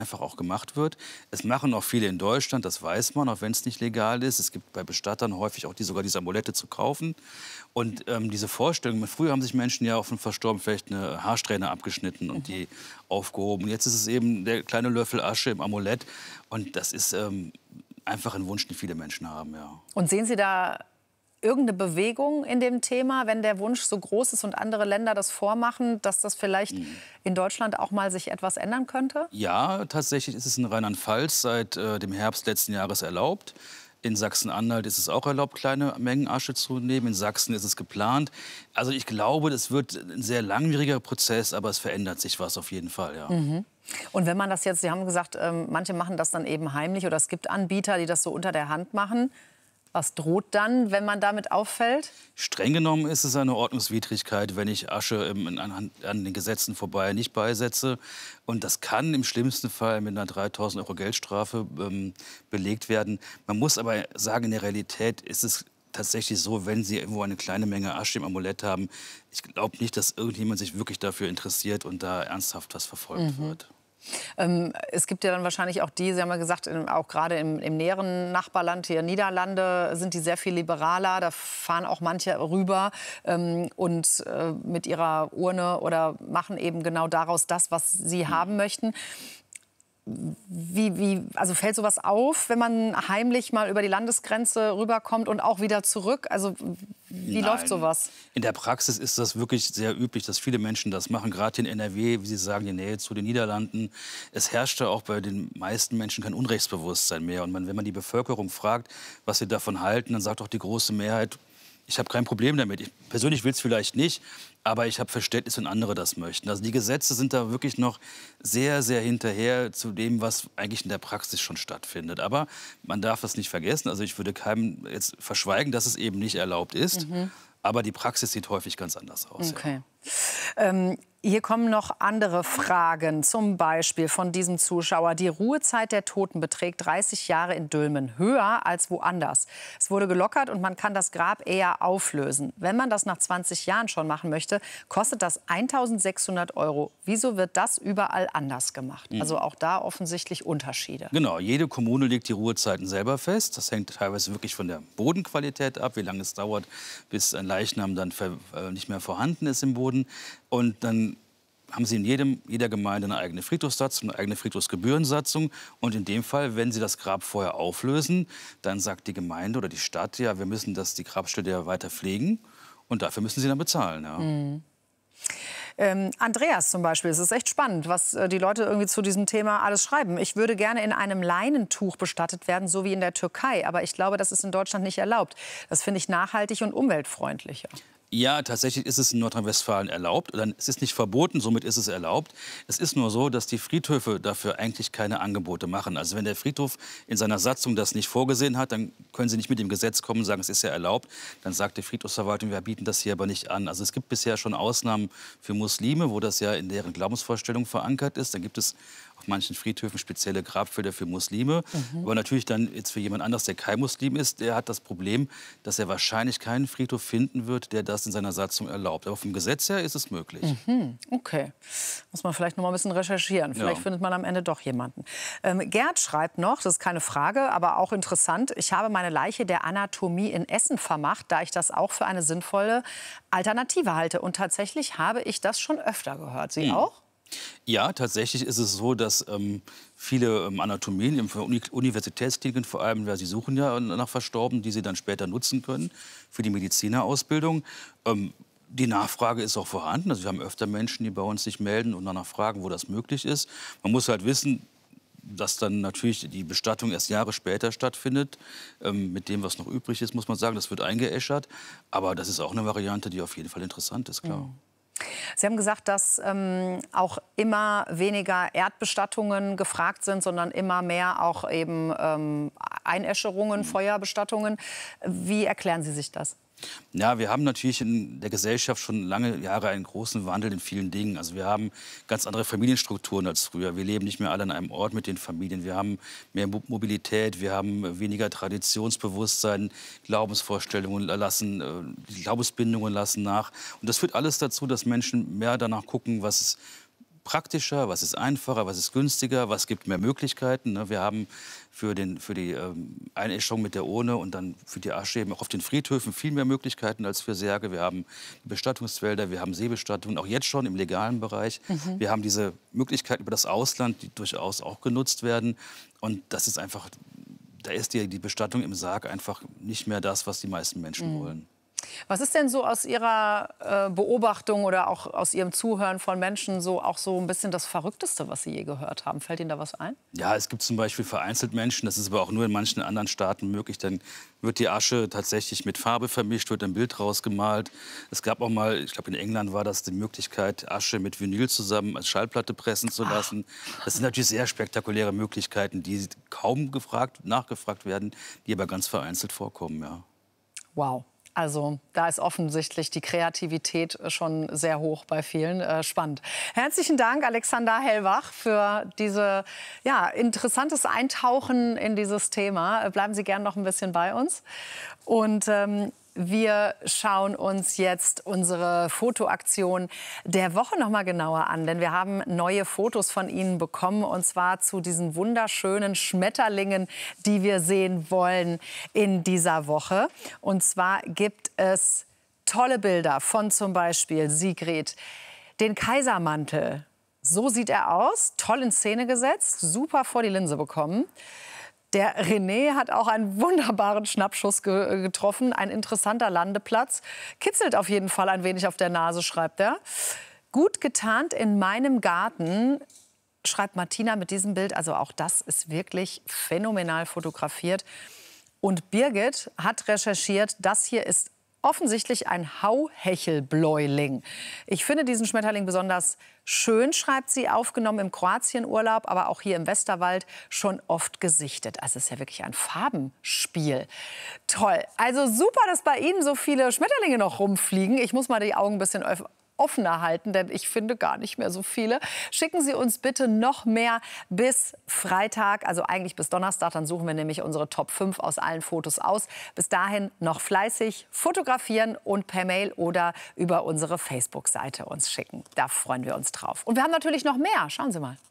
einfach auch gemacht wird. Es machen auch viele in Deutschland, das weiß man, auch wenn es nicht legal ist. Es gibt bei Bestattern häufig auch sogar diese Amulette zu kaufen. Und diese Vorstellung, früher haben sich Menschen ja auch von Verstorbenen vielleicht eine Haarsträhne abgeschnitten und die aufgehoben. Jetzt ist es eben der kleine Löffel Asche im Amulett. Und das ist einfach ein Wunsch, den viele Menschen haben, ja. Und sehen Sie da irgendeine Bewegung in dem Thema, wenn der Wunsch so groß ist und andere Länder das vormachen, dass das vielleicht in Deutschland auch mal sich etwas ändern könnte? Ja, tatsächlich ist es in Rheinland-Pfalz seit dem Herbst letzten Jahres erlaubt. In Sachsen-Anhalt ist es auch erlaubt, kleine Mengen Asche zu nehmen. In Sachsen ist es geplant. Also ich glaube, das wird ein sehr langwieriger Prozess, aber es verändert sich was auf jeden Fall, ja. Und wenn man das jetzt, Sie haben gesagt, manche machen das dann eben heimlich oder es gibt Anbieter, die das so unter der Hand machen. Was droht dann, wenn man damit auffällt? Streng genommen ist es eine Ordnungswidrigkeit, wenn ich Asche an den Gesetzen vorbei nicht beisetze. Und das kann im schlimmsten Fall mit einer 3.000 € Geldstrafe belegt werden. Man muss aber sagen, in der Realität ist es tatsächlich so, wenn Sie irgendwo eine kleine Menge Asche im Amulett haben, ich glaube nicht, dass irgendjemand sich wirklich dafür interessiert und da ernsthaft was verfolgt wird. Es gibt ja dann wahrscheinlich auch die, Sie haben ja gesagt, auch gerade im näheren Nachbarland, hier Niederlande, sind die sehr viel liberaler. Da fahren auch manche rüber und mit ihrer Urne oder machen eben genau daraus das, was sie haben möchten. Also fällt sowas auf, wenn man heimlich mal über die Landesgrenze rüberkommt und auch wieder zurück? Also wie läuft sowas? In der Praxis ist das wirklich sehr üblich, dass viele Menschen das machen, gerade in NRW, wie Sie sagen, die Nähe zu den Niederlanden. Es herrschte auch bei den meisten Menschen kein Unrechtsbewusstsein mehr. Und wenn man die Bevölkerung fragt, was sie davon halten, dann sagt auch die große Mehrheit, ich habe kein Problem damit. Ich persönlich will es vielleicht nicht, aber ich habe Verständnis, wenn andere das möchten. Also die Gesetze sind da wirklich noch sehr, sehr hinterher zu dem, was eigentlich in der Praxis schon stattfindet. Aber man darf das nicht vergessen. Also ich würde keinem jetzt verschweigen, dass es eben nicht erlaubt ist. Aber die Praxis sieht häufig ganz anders aus. Okay. Hier kommen noch andere Fragen, zum Beispiel von diesem Zuschauer. Die Ruhezeit der Toten beträgt 30 Jahre in Dülmen, höher als woanders. Es wurde gelockert und man kann das Grab eher auflösen. Wenn man das nach 20 Jahren schon machen möchte, kostet das 1.600 €. Wieso wird das überall anders gemacht? Also auch da offensichtlich Unterschiede. Genau, jede Kommune legt die Ruhezeiten selber fest. Das hängt teilweise wirklich von der Bodenqualität ab, wie lange es dauert, bis ein Leichnam dann nicht mehr vorhanden ist im Boden. Und dann haben Sie in jeder Gemeinde eine eigene Friedhofssatzung, eine eigene Friedhofsgebührensatzung. Und in dem Fall, wenn Sie das Grab vorher auflösen, dann sagt die Gemeinde oder die Stadt, ja, wir müssen die Grabstätte ja weiter pflegen. Und dafür müssen Sie dann bezahlen. Ja. Andreas zum Beispiel, es ist echt spannend, was die Leute irgendwie zu diesem Thema alles schreiben. Ich würde gerne in einem Leinentuch bestattet werden, so wie in der Türkei. Aber ich glaube, das ist in Deutschland nicht erlaubt. Das finde ich nachhaltig und umweltfreundlicher. Ja, tatsächlich ist es in Nordrhein-Westfalen erlaubt. Es ist nicht verboten, somit ist es erlaubt. Es ist nur so, dass die Friedhöfe dafür eigentlich keine Angebote machen. Also wenn der Friedhof in seiner Satzung das nicht vorgesehen hat, dann können Sie nicht mit dem Gesetz kommen und sagen, es ist ja erlaubt. Dann sagt die Friedhofsverwaltung, wir bieten das hier aber nicht an. Also es gibt bisher schon Ausnahmen für Muslime, wo das ja in deren Glaubensvorstellung verankert ist. Dann gibt es auf manchen Friedhöfen spezielle Grabfelder für Muslime. Aber natürlich dann jetzt für jemand anderes, der kein Muslim ist, der hat das Problem, dass er wahrscheinlich keinen Friedhof finden wird, der das in seiner Satzung erlaubt. Aber vom Gesetz her ist es möglich. Okay. Muss man vielleicht noch mal ein bisschen recherchieren. Vielleicht findet man am Ende doch jemanden. Gerd schreibt noch, das ist keine Frage, aber auch interessant. Ich habe meine Leiche der Anatomie in Essen vermacht, da ich das auch für eine sinnvolle Alternative halte. Und tatsächlich habe ich das schon öfter gehört. Sie auch? Ja, tatsächlich ist es so, dass viele Anatomien, im Universitätskliniken vor allem, weil sie suchen ja nach Verstorbenen, die sie dann später nutzen können für die Medizinerausbildung. Die Nachfrage ist auch vorhanden. Also wir haben öfter Menschen, die bei uns sich melden und danach fragen, wo das möglich ist. Man muss halt wissen, dass dann natürlich die Bestattung erst Jahre später stattfindet. Mit dem, was noch übrig ist, muss man sagen, das wird eingeäschert. Aber das ist auch eine Variante, die auf jeden Fall interessant ist, klar. Sie haben gesagt, dass auch immer weniger Erdbestattungen gefragt sind, sondern immer mehr auch eben Einäscherungen, Feuerbestattungen. Wie erklären Sie sich das? Ja, wir haben natürlich in der Gesellschaft schon lange Jahre einen großen Wandel in vielen Dingen. Also wir haben ganz andere Familienstrukturen als früher. Wir leben nicht mehr alle an einem Ort mit den Familien. Wir haben mehr Mobilität, wir haben weniger Traditionsbewusstsein, Glaubensvorstellungen die Glaubensbindungen lassen nach. Und das führt alles dazu, dass Menschen mehr danach gucken, was praktischer, was ist einfacher, was ist günstiger, was gibt mehr Möglichkeiten. Ne? Wir haben für die Einäscherung mit der Urne und dann für die Asche eben auch auf den Friedhöfen viel mehr Möglichkeiten als für Särge. Wir haben Bestattungswälder, wir haben Seebestattungen, auch jetzt schon im legalen Bereich. Wir haben diese Möglichkeiten über das Ausland, die durchaus auch genutzt werden. Und das ist einfach, da ist die Bestattung im Sarg einfach nicht mehr das, was die meisten Menschen wollen. Was ist denn so aus Ihrer Beobachtung oder auch aus Ihrem Zuhören von Menschen so auch so ein bisschen das Verrückteste, was Sie je gehört haben? Fällt Ihnen da was ein? Ja, es gibt zum Beispiel vereinzelt Menschen, das ist aber auch nur in manchen anderen Staaten möglich, dann wird die Asche tatsächlich mit Farbe vermischt, wird ein Bild rausgemalt. Es gab auch mal, ich glaube in England war das die Möglichkeit, Asche mit Vinyl zusammen als Schallplatte pressen zu lassen. Das sind natürlich sehr spektakuläre Möglichkeiten, die kaum nachgefragt werden, die aber ganz vereinzelt vorkommen, ja. Wow. Also da ist offensichtlich die Kreativität schon sehr hoch bei vielen. Spannend. Herzlichen Dank, Alexander Hellwach, für dieses interessantes Eintauchen in dieses Thema. Bleiben Sie gern noch ein bisschen bei uns. Und wir schauen uns jetzt unsere Fotoaktion der Woche noch mal genauer an, denn wir haben neue Fotos von Ihnen bekommen, und zwar zu diesen wunderschönen Schmetterlingen, die wir sehen wollen in dieser Woche. Und zwar gibt es tolle Bilder von zum Beispiel Sigrid, den Kaisermantel. So sieht er aus, toll in Szene gesetzt, super vor die Linse bekommen. Der René hat auch einen wunderbaren Schnappschuss getroffen. Ein interessanter Landeplatz. Kitzelt auf jeden Fall ein wenig auf der Nase, schreibt er. Gut getarnt in meinem Garten, schreibt Martina mit diesem Bild. Also auch das ist wirklich phänomenal fotografiert. Und Birgit hat recherchiert, das hier ist offensichtlich ein Hauhechelbläuling. Ich finde diesen Schmetterling besonders schön, schreibt sie, aufgenommen im Kroatienurlaub, aber auch hier im Westerwald schon oft gesichtet. Also es ist ja wirklich ein Farbenspiel. Toll. Also super, dass bei Ihnen so viele Schmetterlinge noch rumfliegen. Ich muss mal die Augen ein bisschen offener halten, denn ich finde gar nicht mehr so viele. Schicken Sie uns bitte noch mehr bis Freitag, also eigentlich bis Donnerstag. Dann suchen wir nämlich unsere Top 5 aus allen Fotos aus. Bis dahin noch fleißig fotografieren und per Mail oder über unsere Facebook-Seite uns schicken. Da freuen wir uns drauf. Und wir haben natürlich noch mehr. Schauen Sie mal.